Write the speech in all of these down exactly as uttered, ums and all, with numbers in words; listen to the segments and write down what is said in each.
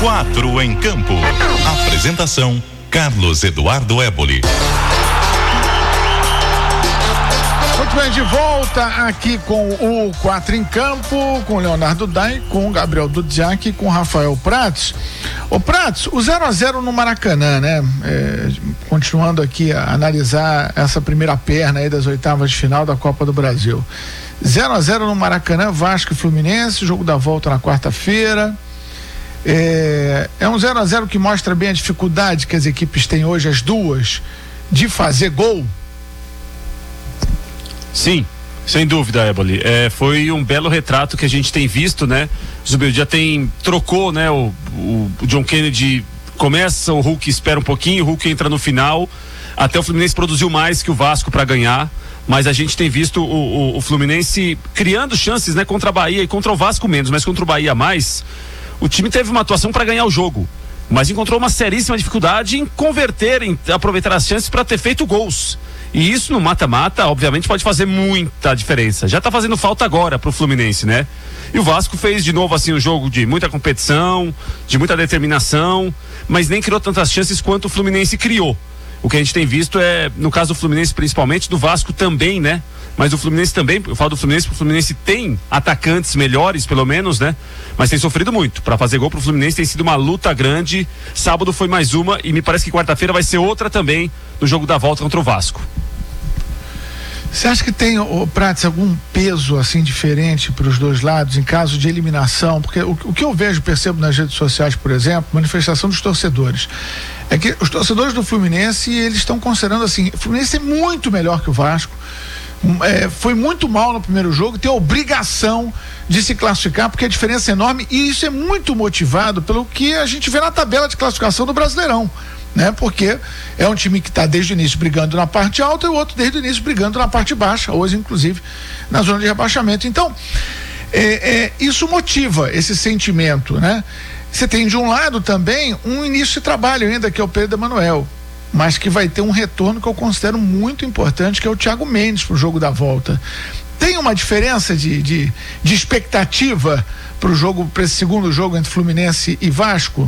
Quatro em campo. Apresentação: Carlos Eduardo Éboli. Muito bem, de volta aqui com o Quatro em Campo, com Leonardo Dai, com Gabriel Dudziak e com Rafael Prats. Ô Prats, o zero a zero no Maracanã, né? É, continuando aqui a analisar essa primeira perna aí das oitavas de final da Copa do Brasil. zero a zero no Maracanã, Vasco e Fluminense, jogo da volta na quarta-feira. É, é um zero a zero que mostra bem a dificuldade que as equipes têm hoje, as duas, de fazer gol. Sim, sem dúvida, Éboli. É, foi um belo retrato que a gente tem visto, né? O Zubir já tem, trocou, né? O, o, o John Kennedy começa, o Hulk espera um pouquinho, o Hulk entra no final. Até o Fluminense produziu mais que o Vasco para ganhar, mas a gente tem visto o, o, o Fluminense criando chances, né? Contra a Bahia e contra o Vasco menos, mas contra o Bahia mais. O time teve uma atuação para ganhar o jogo, mas encontrou uma seríssima dificuldade em converter, em aproveitar as chances para ter feito gols. E isso no mata-mata, obviamente, pode fazer muita diferença. Já tá fazendo falta agora pro Fluminense, né? E o Vasco fez de novo assim um jogo de muita competição, de muita determinação, mas nem criou tantas chances quanto o Fluminense criou. O que a gente tem visto é, no caso do Fluminense principalmente, do Vasco também, né? Mas o Fluminense também, eu falo do Fluminense, porque o Fluminense tem atacantes melhores, pelo menos, né? Mas tem sofrido muito. Para fazer gol pro Fluminense tem sido uma luta grande. Sábado foi mais uma e me parece que quarta-feira vai ser outra também no jogo da volta contra o Vasco. Você acha que tem, oh, Prats, algum peso assim diferente para os dois lados em caso de eliminação? Porque o, o que eu vejo, percebo nas redes sociais, por exemplo, manifestação dos torcedores, é que os torcedores do Fluminense, eles estão considerando assim, o Fluminense é muito melhor que o Vasco, é, foi muito mal no primeiro jogo, tem a obrigação de se classificar porque a diferença é enorme, e isso é muito motivado pelo que a gente vê na tabela de classificação do Brasileirão, né? Porque é um time que está desde o início brigando na parte alta e o outro desde o início brigando na parte baixa, hoje inclusive na zona de rebaixamento. Então é, é, isso motiva esse sentimento, né? Você tem de um lado também um início de trabalho ainda, que é o Pedro Emanuel, mas que vai ter um retorno que eu considero muito importante, que é o Thiago Mendes para o jogo da volta. Tem uma diferença de, de, de expectativa para o jogo, para esse segundo jogo entre Fluminense e Vasco?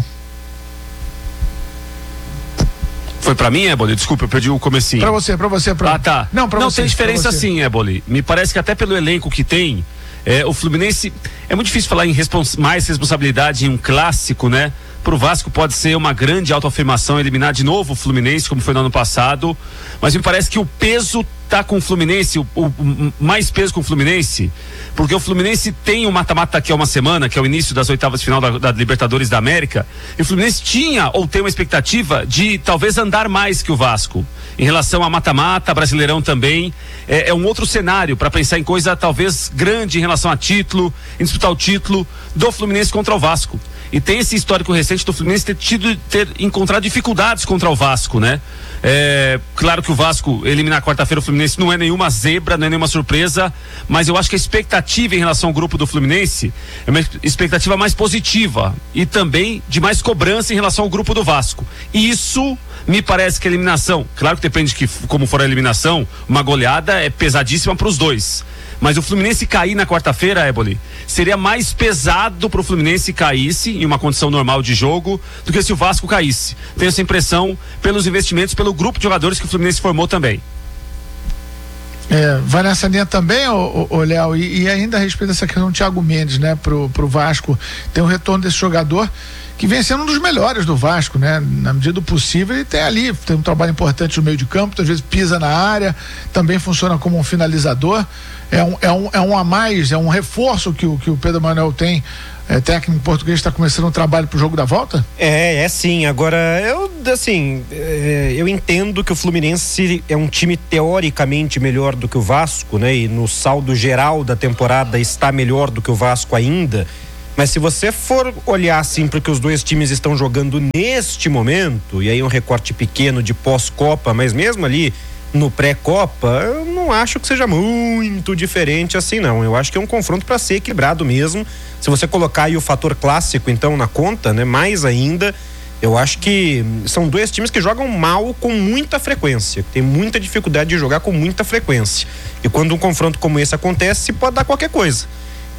Foi pra mim, Éboli? Desculpa, eu perdi o comecinho. Pra você, pra você, pra... Ah, tá. Não, pra Não, você, tem diferença sim, Éboli. Me parece que até pelo elenco que tem, é, o Fluminense, é muito difícil falar em respons... mais responsabilidade em um clássico, né? Pro Vasco pode ser uma grande autoafirmação eliminar de novo o Fluminense, como foi no ano passado, mas me parece que o peso tá com o Fluminense, o, o, o mais peso com o Fluminense, porque o Fluminense tem o mata-mata daqui a uma semana, que é o início das oitavas de final da, da Libertadores da América, e o Fluminense tinha ou tem uma expectativa de talvez andar mais que o Vasco em relação a mata-mata, Brasileirão também. É, é um outro cenário para pensar em coisa talvez grande em relação a título, em disputar o título do Fluminense contra o Vasco. E tem esse histórico recente do Fluminense ter tido, ter encontrado dificuldades contra o Vasco, né? É, claro que o Vasco eliminar quarta-feira o Fluminense não é nenhuma zebra, não é nenhuma surpresa, mas eu acho que a expectativa em relação ao grupo do Fluminense é uma expectativa mais positiva e também de mais cobrança em relação ao grupo do Vasco. E isso me parece que a eliminação, claro que depende de que, como for a eliminação, uma goleada é pesadíssima para os dois. Mas o Fluminense cair na quarta-feira, Éboli, seria mais pesado pro Fluminense caísse em uma condição normal de jogo do que se o Vasco caísse. Tenho essa impressão pelos investimentos, pelo grupo de jogadores que o Fluminense formou também. É, vai nessa linha também, ô, ô, ô Léo, e, e ainda a respeito dessa questão do Thiago Mendes, né, pro, pro Vasco, tem um retorno desse jogador que vem sendo um dos melhores do Vasco, né? Na medida do possível, ele tem ali, tem um trabalho importante no meio de campo, às vezes pisa na área, também funciona como um finalizador, é um, é um, é um a mais, é um reforço que o, que o Pedro Emanuel tem, é, técnico português, está começando um trabalho pro jogo da volta? É, é sim, agora, eu, assim, é, eu entendo que o Fluminense é um time teoricamente melhor do que o Vasco, né? E no saldo geral da temporada está melhor do que o Vasco ainda. Mas se você for olhar assim para o que os dois times estão jogando neste momento, e aí um recorte pequeno de pós-Copa, mas mesmo ali no pré-Copa, eu não acho que seja muito diferente assim não. Eu acho que é um confronto para ser equilibrado mesmo. Se você colocar aí o fator clássico então na conta, né, mais ainda, eu acho que são dois times que jogam mal com muita frequência, tem muita dificuldade de jogar com muita frequência. E quando um confronto como esse acontece, pode dar qualquer coisa.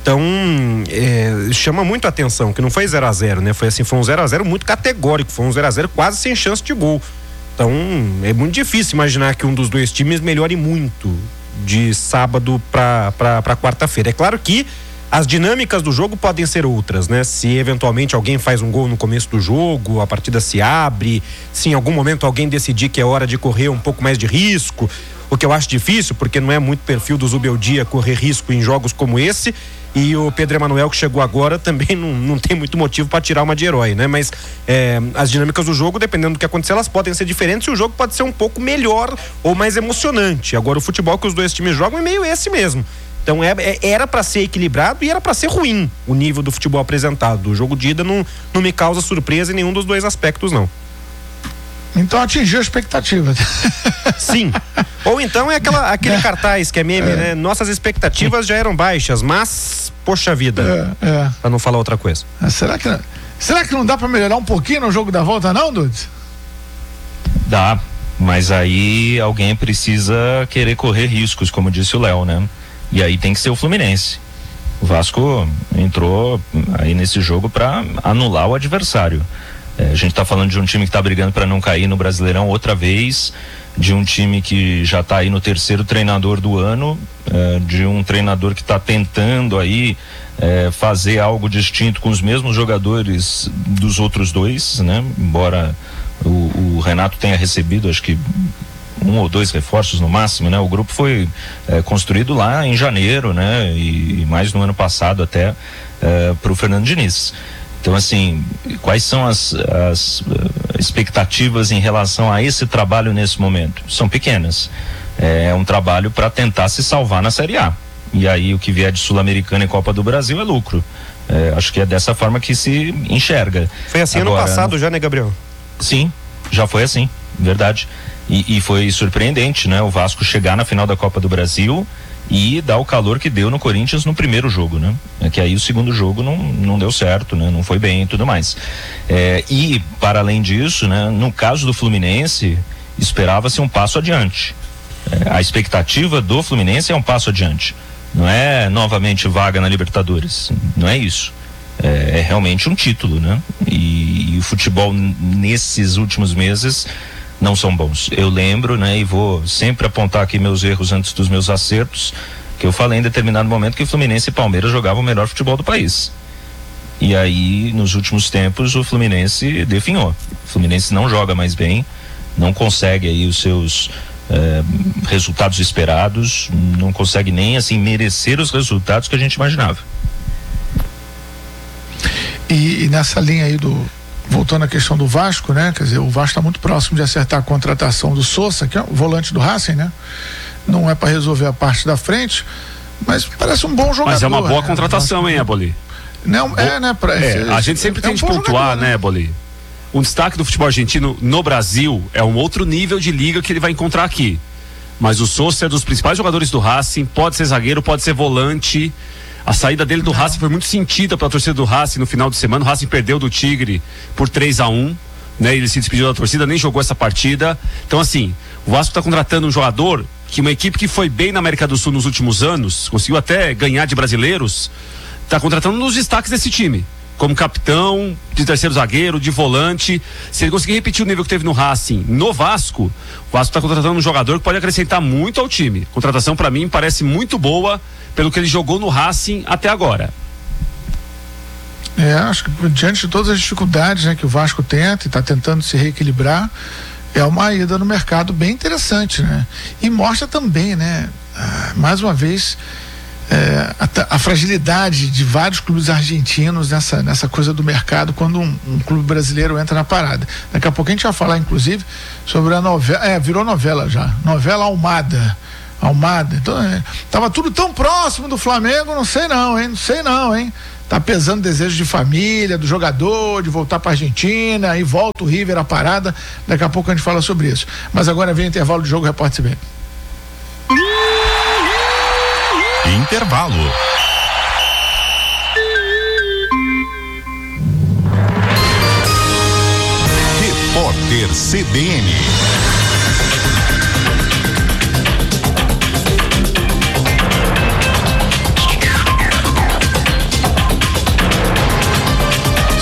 Então, é, chama muito a atenção que não foi zero a zero, né? Foi assim, foi um zero a zero muito categórico, foi um zero a zero quase sem chance de gol. Então, é muito difícil imaginar que um dos dois times melhore muito de sábado para para quarta-feira. É claro que as dinâmicas do jogo podem ser outras, né? Se eventualmente alguém faz um gol no começo do jogo, a partida se abre, se em algum momento alguém decidir que é hora de correr um pouco mais de risco, o que eu acho difícil, porque não é muito perfil do Zubeldia correr risco em jogos como esse, e o Pedro Emanuel que chegou agora também não, não tem muito motivo para tirar uma de herói, né? Mas é, as dinâmicas do jogo, dependendo do que acontecer, elas podem ser diferentes e o jogo pode ser um pouco melhor ou mais emocionante. Agora o futebol que os dois times jogam é meio esse mesmo. Então é, é, era para ser equilibrado e era para ser ruim o nível do futebol apresentado. O jogo de ida não, não me causa surpresa em nenhum dos dois aspectos, não. Então atingiu a expectativa. Sim. Ou então é aquela, aquele é. cartaz que é meme, é. né? Nossas expectativas já eram baixas, mas, poxa vida. É, é. Pra não falar outra coisa. Ah, será, que, será que não dá pra melhorar um pouquinho no jogo da volta, não, Dudes? Dá, mas aí alguém precisa querer correr riscos, como disse o Léo, né? E aí tem que ser o Fluminense. O Vasco entrou aí nesse jogo pra anular o adversário. É, a gente está falando de um time que está brigando para não cair no Brasileirão outra vez, de um time que já está aí no terceiro treinador do ano, é, de um treinador que está tentando aí é, fazer algo distinto com os mesmos jogadores dos outros dois, né? Embora o, o Renato tenha recebido, acho que um ou dois reforços no máximo, né? O grupo foi é, construído lá em janeiro, né? E, e mais no ano passado até é, para o Fernando Diniz. Então, assim, quais são as, as uh, expectativas em relação a esse trabalho nesse momento? São pequenas. É um trabalho para tentar se salvar na Série A. E aí o que vier de Sul-Americana e Copa do Brasil é lucro. É, acho que é dessa forma que se enxerga. Foi assim Agora, ano passado no... já, né, Gabriel? Sim, já foi assim, verdade. E, e foi surpreendente, né? O Vasco chegar na final da Copa do Brasil e dar o calor que deu no Corinthians no primeiro jogo, né? É que aí o segundo jogo não, não deu certo, né? Não foi bem e tudo mais. É, e, para além disso, né? No caso do Fluminense, esperava-se um passo adiante. É, a expectativa do Fluminense é um passo adiante. Não é novamente vaga na Libertadores. Não é isso. É, é realmente um título, né? E, e o futebol nesses últimos meses não são bons. Eu lembro, né, e vou sempre apontar aqui meus erros antes dos meus acertos, que eu falei em determinado momento que Fluminense e Palmeiras jogavam o melhor futebol do país. E aí, nos últimos tempos, o Fluminense definhou. O Fluminense não joga mais bem, não consegue aí os seus eh, resultados esperados, não consegue nem, assim, merecer os resultados que a gente imaginava. E, e nessa linha aí do... Voltando à questão do Vasco, né? Quer dizer, o Vasco está muito próximo de acertar a contratação do Sousa, que é o volante do Racing, né? Não é para resolver a parte da frente, mas parece um bom jogador. Mas é uma boa né? contratação, hein, Eboli? Não, é, né? Pra, é, é, a gente sempre é, tem é um de pontuar, jogador, né, Eboli? Um destaque do futebol argentino no Brasil é um outro nível de liga que ele vai encontrar aqui. Mas o Sousa é dos principais jogadores do Racing, pode ser zagueiro, pode ser volante. A saída dele do Não. Racing foi muito sentida pela torcida do Racing no final de semana. O Racing perdeu do Tigre por três a um, né? Ele se despediu da torcida, nem jogou essa partida. Então, assim, o Vasco está contratando um jogador que uma equipe que foi bem na América do Sul nos últimos anos, conseguiu até ganhar de brasileiros, está contratando um dos destaques desse time, como capitão, de terceiro zagueiro, de volante. Se ele conseguir repetir o nível que teve no Racing, no Vasco, o Vasco está contratando um jogador que pode acrescentar muito ao time. A contratação, para mim, parece muito boa pelo que ele jogou no Racing até agora. É, acho que diante de todas as dificuldades, né, que o Vasco tenta e está tentando se reequilibrar, é uma ida no mercado bem interessante, né? E mostra também, né, ah, mais uma vez, é, a, a fragilidade de vários clubes argentinos nessa, nessa coisa do mercado quando um, um clube brasileiro entra na parada. Daqui a pouco a gente vai falar, inclusive, sobre a novela, é, virou novela já, novela Almada. Almada, então, é, tava tudo tão próximo do Flamengo, não sei não, hein, não sei não, hein, tá pesando desejo de família, do jogador, de voltar pra Argentina, aí volta o River à parada, daqui a pouco a gente fala sobre isso, mas agora vem intervalo de jogo, Repórter C B N. Intervalo. Repórter C B N.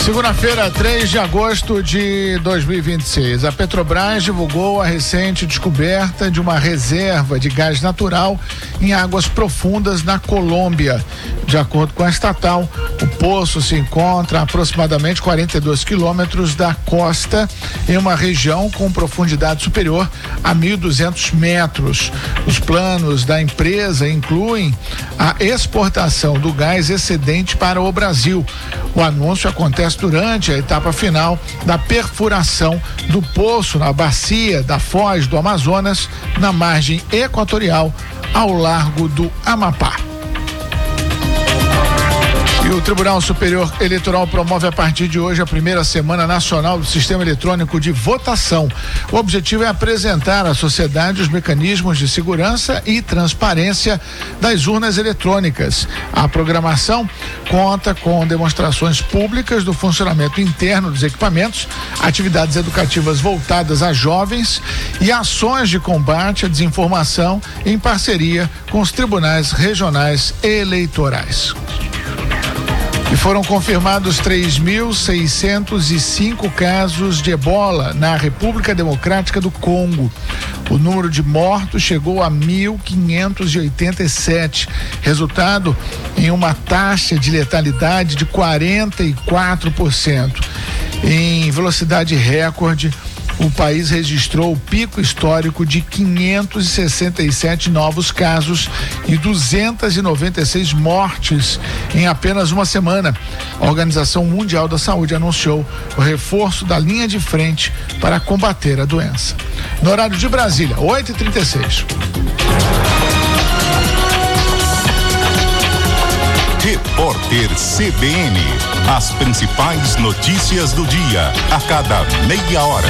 Segunda-feira, três de agosto de dois mil e vinte e seis, a Petrobras divulgou a recente descoberta de uma reserva de gás natural em águas profundas na Colômbia. De acordo com a estatal, o poço se encontra a aproximadamente quarenta e dois quilômetros da costa, em uma região com profundidade superior a mil e duzentos metros. Os planos da empresa incluem a exportação do gás excedente para o Brasil. O anúncio acontece durante a etapa final da perfuração do poço na bacia da Foz do Amazonas, na margem equatorial, ao largo do Amapá. E o Tribunal Superior Eleitoral promove a partir de hoje a primeira semana nacional do Sistema Eletrônico de Votação. O objetivo é apresentar à sociedade os mecanismos de segurança e transparência das urnas eletrônicas. A programação conta com demonstrações públicas do funcionamento interno dos equipamentos, atividades educativas voltadas a jovens e ações de combate à desinformação em parceria com os tribunais regionais eleitorais. E foram confirmados três mil seiscentos e cinco casos de ebola na República Democrática do Congo. O número de mortos chegou a mil quinhentos e oitenta e sete, resultado em uma taxa de letalidade de quarenta e quatro por cento. Em velocidade recorde, o país registrou o pico histórico de quinhentos e sessenta e sete novos casos e duzentas e noventa e seis mortes em apenas uma semana. A Organização Mundial da Saúde anunciou o reforço da linha de frente para combater a doença. No horário de Brasília, oito e trinta e seis. Repórter C B N. As principais notícias do dia, a cada meia hora.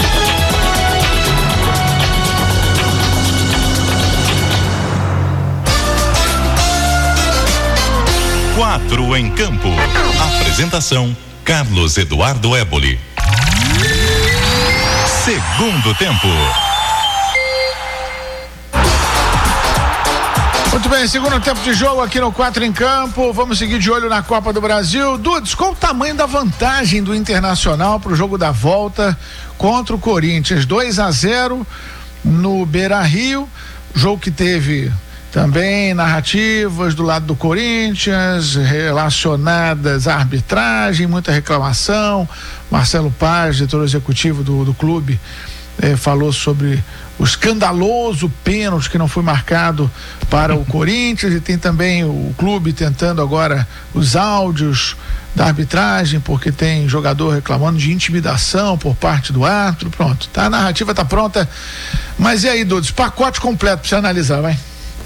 Quatro em campo. Apresentação: Carlos Eduardo Éboli. Segundo tempo. Muito bem, segundo tempo de jogo aqui no Quatro em Campo. Vamos seguir de olho na Copa do Brasil. Dudes, qual o tamanho da vantagem do Internacional para o jogo da volta contra o Corinthians? dois a zero no Beira-Rio, jogo que teve também narrativas do lado do Corinthians relacionadas à arbitragem, muita reclamação. Marcelo Paz, diretor executivo do, do clube, eh, falou sobre o escandaloso pênalti que não foi marcado para o Corinthians, e tem também o clube tentando agora os áudios da arbitragem, porque tem jogador reclamando de intimidação por parte do árbitro. Pronto, tá, a narrativa tá pronta. Mas e aí, Dudes, pacote completo pra você analisar, vai.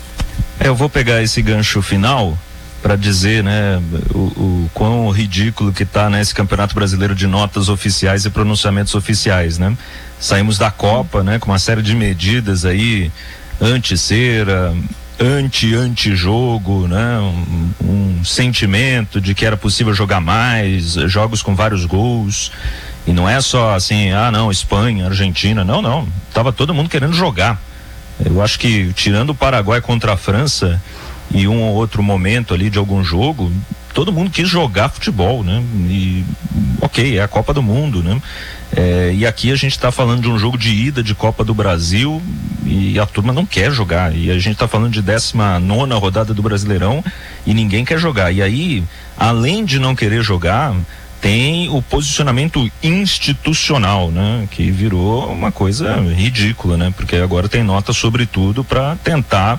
É, eu vou pegar esse gancho final para dizer, né, o, o quão ridículo que tá, né, esse Campeonato Brasileiro de notas oficiais e pronunciamentos oficiais, né? Saímos da Copa, né, com uma série de medidas aí, anti-cera, anti-anti-jogo, né, um, um sentimento de que era possível jogar mais, jogos com vários gols, e não é só assim, ah não, Espanha, Argentina, não, não, tava todo mundo querendo jogar. Eu acho que tirando o Paraguai contra a França e um ou outro momento ali de algum jogo, todo mundo quis jogar futebol, né? E ok, é a Copa do Mundo, né? É, e aqui a gente está falando de um jogo de ida de Copa do Brasil e a turma não quer jogar, e a gente está falando de décima nona rodada do Brasileirão e ninguém quer jogar. E aí, além de não querer jogar, tem o posicionamento institucional, né? Que virou uma coisa ridícula, né? Porque agora tem nota sobre tudo para tentar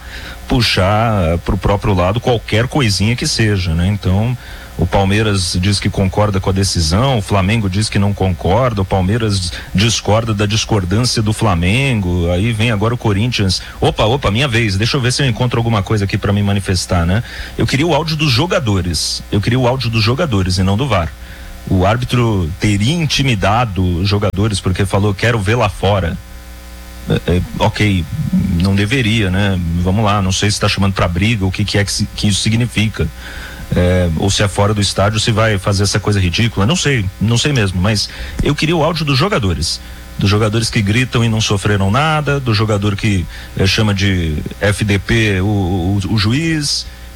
puxar para o próprio lado qualquer coisinha que seja, né? Então, o Palmeiras diz que concorda com a decisão, o Flamengo diz que não concorda, o Palmeiras discorda da discordância do Flamengo, aí vem agora o Corinthians, opa, opa, minha vez, deixa eu ver se eu encontro alguma coisa aqui para me manifestar, né? Eu queria o áudio dos jogadores, eu queria o áudio dos jogadores e não do V A R. O árbitro teria intimidado os jogadores porque falou, quero ver lá fora. É, é, ok, não deveria, né? Vamos lá, não sei se está chamando para briga, o que, que é que, que isso significa. É, ou se é fora do estádio, se vai fazer essa coisa ridícula, não sei, não sei mesmo, mas eu queria o áudio dos jogadores, dos jogadores que gritam e não sofreram nada, do jogador que é, chama de F D P o, o, o juiz,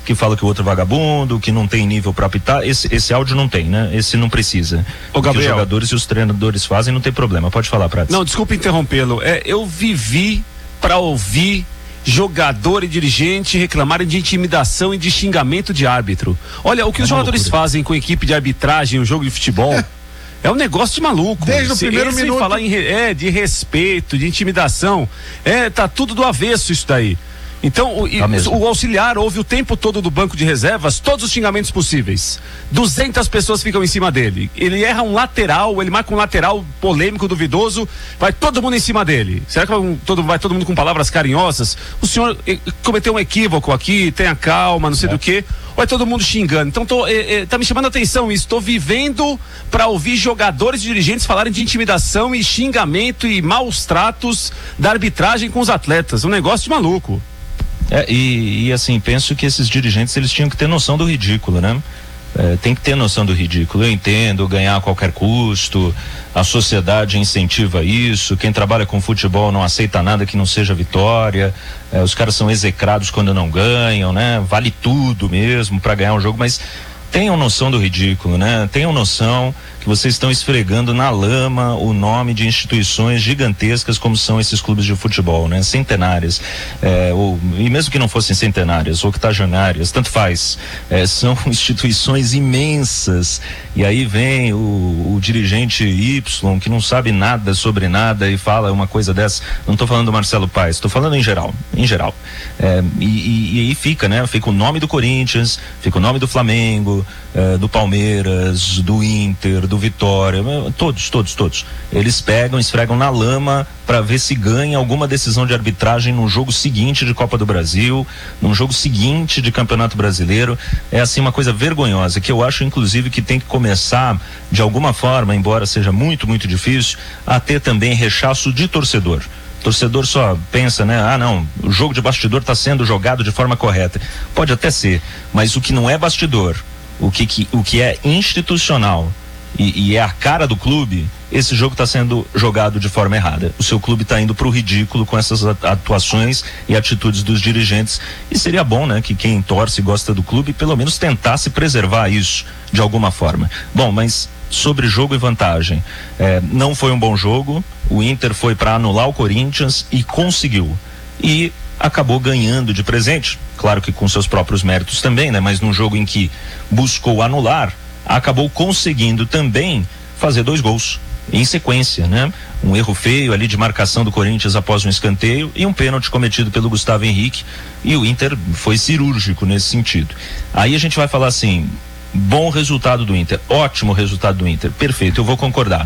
que fala que o outro é vagabundo, que não tem nível para apitar. Esse, esse áudio não tem, né? Esse não precisa. Ô, Gabriel, o que os jogadores e os treinadores fazem não tem problema. Pode falar, Prats. Não, desculpa interrompê-lo. É, eu vivi para ouvir jogador e dirigente reclamarem de intimidação e de xingamento de árbitro. Olha, o que é os jogadores loucura. fazem com a equipe de arbitragem, um jogo de futebol, é, é um negócio de maluco. Desde o primeiro Sem minuto. falar em, é, de respeito, de intimidação. É, tá tudo do avesso isso daí. Então, o, Tá mesmo. o auxiliar ouve o tempo todo do banco de reservas todos os xingamentos possíveis. duzentas pessoas ficam em cima dele. Ele erra um lateral, ele marca um lateral polêmico, duvidoso, vai todo mundo em cima dele. Será que vai todo, vai todo mundo com palavras carinhosas? O senhor eh, cometeu um equívoco aqui, tenha calma, não sei É. do que. Ou é todo mundo xingando? Então, tô, eh, eh, tá me chamando a atenção isso. Estou vivendo para ouvir jogadores e dirigentes falarem de intimidação e xingamento e maus tratos da arbitragem com os atletas. Um negócio de maluco. É, e, e assim, penso que esses dirigentes, eles tinham que ter noção do ridículo, né? É, tem que ter noção do ridículo. Eu entendo, ganhar a qualquer custo, a sociedade incentiva isso, quem trabalha com futebol não aceita nada que não seja vitória, é, os caras são execrados quando não ganham, né? Vale tudo mesmo para ganhar um jogo, mas tenham noção do ridículo, né? Tenham noção que vocês estão esfregando na lama o nome de instituições gigantescas como são esses clubes de futebol, né? Centenárias, é, ou, e mesmo que não fossem centenárias, octogenárias, tanto faz, é, são instituições imensas, e aí vem o, o dirigente Y, que não sabe nada sobre nada e fala uma coisa dessa. Não estou falando do Marcelo Paes, estou falando em geral, em geral, é, e, e, e aí fica, né? Fica o nome do Corinthians, fica o nome do Flamengo, é, do Palmeiras, do Inter, do Vitória, todos, todos, todos. Eles pegam, esfregam na lama para ver se ganha alguma decisão de arbitragem no jogo seguinte de Copa do Brasil, no jogo seguinte de Campeonato Brasileiro. É assim uma coisa vergonhosa, que eu acho inclusive que tem que começar de alguma forma, embora seja muito, muito difícil, a ter também rechaço de torcedor. Torcedor só pensa, né? Ah, não, o jogo de bastidor está sendo jogado de forma correta. Pode até ser, mas o que não é bastidor, o que, que, o que é institucional, E, e é a cara do clube, esse jogo está sendo jogado de forma errada. O seu clube está indo para o ridículo com essas atuações e atitudes dos dirigentes, e seria bom, né, que quem torce e gosta do clube pelo menos tentasse preservar isso de alguma forma. Bom, mas sobre jogo e vantagem, é, não foi um bom jogo. O Inter foi para anular o Corinthians e conseguiu, e acabou ganhando de presente, claro que com seus próprios méritos também, né, mas num jogo em que buscou anular, acabou conseguindo também fazer dois gols em sequência, né? Um erro feio ali de marcação do Corinthians após um escanteio e um pênalti cometido pelo Gustavo Henrique, e o Inter foi cirúrgico nesse sentido. Aí a gente vai falar assim, bom resultado do Inter, ótimo resultado do Inter, perfeito, eu vou concordar,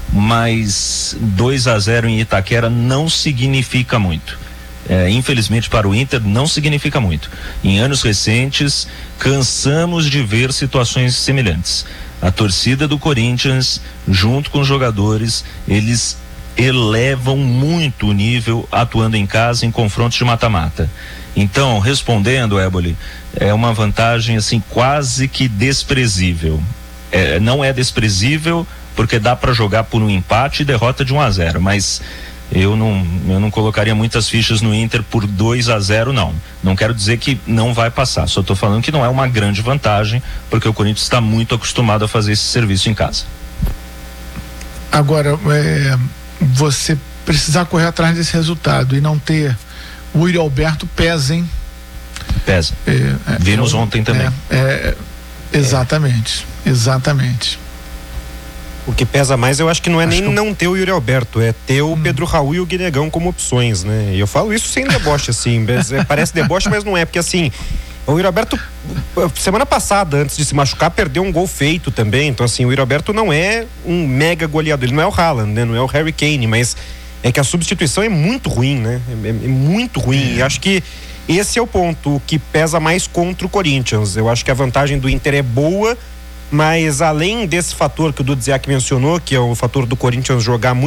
mas dois a zero em Itaquera não significa muito. É, infelizmente para o Inter não significa muito. Em anos recentes cansamos de ver situações semelhantes. A torcida do Corinthians junto com os jogadores, eles elevam muito o nível atuando em casa em confrontos de mata-mata. Então, respondendo, Éboli, é uma vantagem assim quase que desprezível. É, não é desprezível porque dá para jogar por um empate e derrota de um a zero, mas Eu não, eu não colocaria muitas fichas no Inter por dois a zero, não. Não quero dizer que não vai passar, só estou falando que não é uma grande vantagem, porque o Corinthians está muito acostumado a fazer esse serviço em casa. Agora, é, você precisar correr atrás desse resultado e não ter o Yuri Alberto pesa, hein? Pesa. É, é, Vimos é, ontem também. É, é, exatamente, exatamente. O que pesa mais, eu acho que não é Acho nem que eu... não ter o Yuri Alberto, é ter o hum. Pedro Raul e o Guinegão como opções, né? E eu falo isso sem deboche, assim, parece deboche, mas não é, porque assim, o Yuri Alberto, semana passada, antes de se machucar, perdeu um gol feito também, então assim, o Yuri Alberto não é um mega goleador, ele não é o Haaland, né? Não é o Harry Kane, mas é que a substituição é muito ruim, né? É, é muito ruim, é. E acho que esse é o ponto, o que pesa mais contra o Corinthians. Eu acho que a vantagem do Inter é boa, mas além desse fator que o Dudziak mencionou, que é o fator do Corinthians jogar muito